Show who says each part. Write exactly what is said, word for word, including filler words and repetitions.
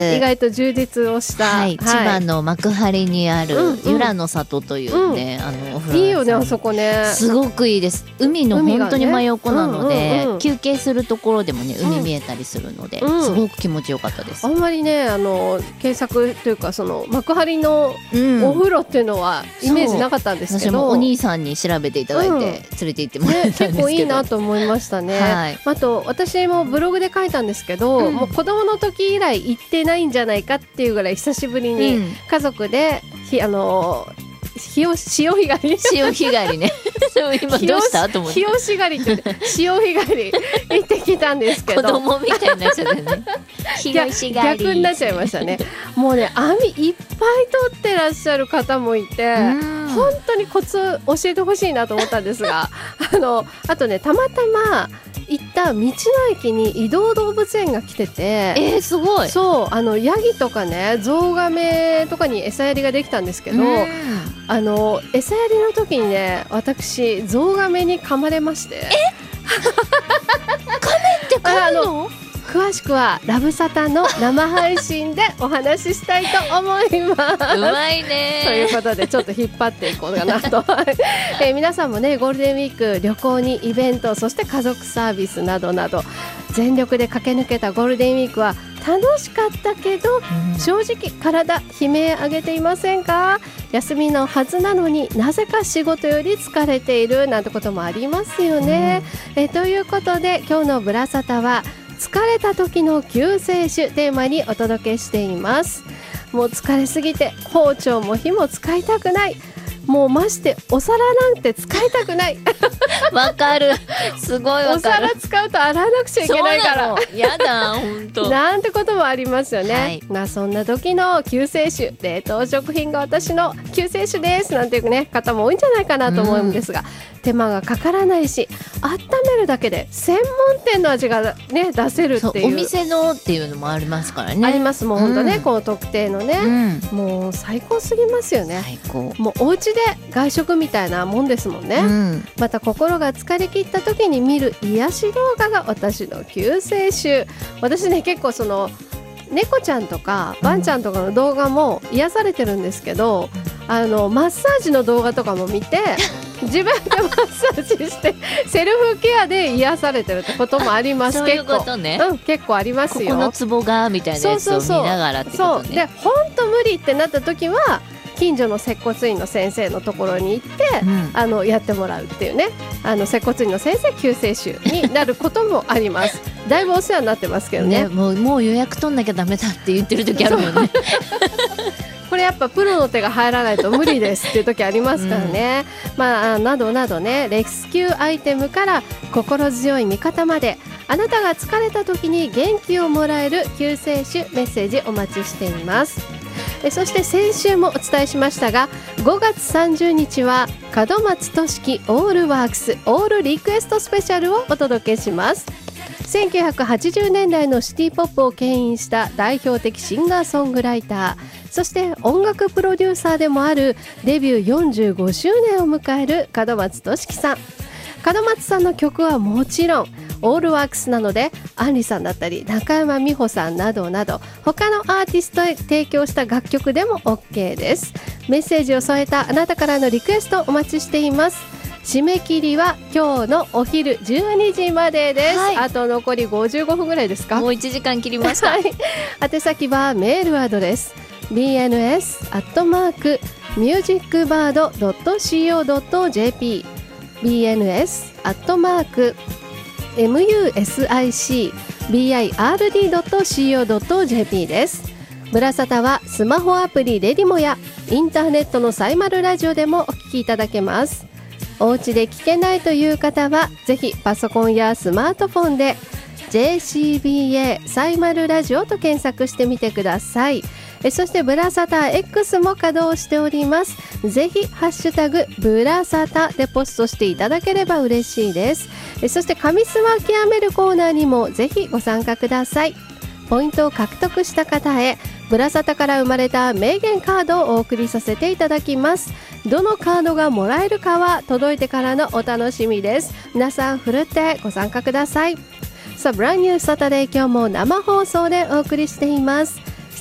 Speaker 1: 意外と充実をした、
Speaker 2: はい、千葉の幕張にある由良の里というね、うんうん、あのお風呂屋さんいい
Speaker 1: よね、あそこね
Speaker 2: すごくいいです。海の本当に真横なので、
Speaker 1: ねうんうんうん、
Speaker 2: 休憩するところでもね海見えたりするので、うん、すごく気持ちよかったです。
Speaker 1: あんまりねあの検索というかその幕張のお風呂っていうのはイメージなかったんですけど、
Speaker 2: 私もお兄さんに調べていただいて連れて行ってもらったんですけど、
Speaker 1: ね、結構いいなと思いましたね、はい、あと私もブログで書いたんですけど、うん、もう子供の時以来行ってないんじゃないかっていうぐらい久しぶりに家族で、うん、あの潮潮干狩り
Speaker 2: 潮干狩りね今どうしたと思って
Speaker 1: 潮干狩りって潮干狩り行ってきたんですけど
Speaker 2: 子供みたいになっちゃってね
Speaker 1: 逆になっちゃいましたね。もうね網いっぱい取ってらっしゃる方もいて本当にコツ教えてほしいなと思ったんですがあのあとねたまたま行った道の駅に移動動物園が来てて、
Speaker 2: えー、すごい。
Speaker 1: そうあのヤギとかねゾウガメとかに餌やりができたんですけど、あの餌やりの時にね私ゾウガメに噛まれまして。え
Speaker 2: 噛めって噛むの？
Speaker 1: 詳しくはラブサタの生配信でお話ししたいと思います
Speaker 2: うまいね
Speaker 1: ということでちょっと引っ張っていこうかなと、えー、皆さんもねゴールデンウィーク旅行にイベントそして家族サービスなどなど全力で駆け抜けたゴールデンウィークは楽しかったけど、うん、正直体悲鳴上げていませんか？休みのはずなのになぜか仕事より疲れているなんてこともありますよね、うん、えー、ということで今日のブラサタは疲れた時の救世主テーマにお届けしています。もう疲れすぎて包丁も火も使いたくない、もうましてお皿なんて使いたくない
Speaker 2: わかる、すごいわかる。
Speaker 1: お皿使うと洗わなくちゃいけないから
Speaker 2: やだ本当
Speaker 1: なんてこともありますよね、はい、まあ、そんな時の救世主、冷凍食品が私の救世主ですなんていう、ね、方も多いんじゃないかなと思うんですが、うん、手間がかからないし温めるだけで専門店の味が、ね、出せるっていう、
Speaker 2: お店のっていうのもありますからね。
Speaker 1: あります、もう本当ね、うん、この特定のね、
Speaker 2: うん、
Speaker 1: もう最高すぎますよね。
Speaker 2: 最高。
Speaker 1: もうお家で外食みたいなもんですもんね、うん、また心が疲れ切った時に見る癒し動画が私の救世主。私ね結構その猫ちゃんとかワンちゃんとかの動画も癒されてるんですけど、うん、あのマッサージの動画とかも見て自分でマッサージしてセルフケアで癒されてるってこともあります。
Speaker 2: そういうことね、
Speaker 1: 結構、うん、結構ありますよ。
Speaker 2: ここのツボがみたいなやつを見ながらってことね。
Speaker 1: そうそうそう。で本当無理ってなった時は近所の接骨院の先生のところに行って、うん、あのやってもらうっていうね、あの接骨院の先生救世主になることもありますだいぶお世話になってますけど ね,
Speaker 2: ねもう、もう予約取んなきゃダメだって言ってる時あるもんね
Speaker 1: これやっぱプロの手が入らないと無理ですっていう時ありますからね、うん、まあなどなどね、レスキューアイテムから心強い味方まで、あなたが疲れた時に元気をもらえる救世主メッセージお待ちしています。そして先週もお伝えしましたがごがつさんじゅうにちは門松俊樹オールワークスオールリクエストスペシャルをお届けします。せんきゅうひゃくはちじゅうねんだいのシティポップを牽引した代表的シンガーソングライター、そして音楽プロデューサーでもあるデビューよんじゅうごしゅうねんを迎える門松俊樹さん。門松さんの曲はもちろんオールワークスなのでアンリさんだったり中山美穂さんなどなど他のアーティストへ提供した楽曲でも OK です。メッセージを添えたあなたからのリクエストお待ちしています。締め切りは今日のお昼じゅうにじまでです、はい、あと残りごじゅうごふんぐらいですか。
Speaker 2: もういちじかん切りました、はい、
Speaker 1: 宛先はメールアドレス ビーエヌエス アットマーク ミュージックバード ドット シーオー ドット ジェーピー ビーエヌエス アットマーク ミュージックバード ドット シーオー ドット ジェーピー です。ブラサタはスマホアプリレディモやインターネットのサイマルラジオでもお聞きいただけます。お家で聞けないという方はぜひパソコンやスマートフォンで ジェーシービーエー サイマルラジオと検索してみてください。えそしてブラサタ X も稼働しております。ぜひハッシュタグブラサタでポストしていただければ嬉しいです。えそして紙スマ極めるコーナーにもぜひご参加ください。ポイントを獲得した方へブラサタから生まれた名言カードをお送りさせていただきます。どのカードがもらえるかは届いてからのお楽しみです。皆さんふるってご参加ください。さあブランニューサタデー、今日も生放送でお送りしています。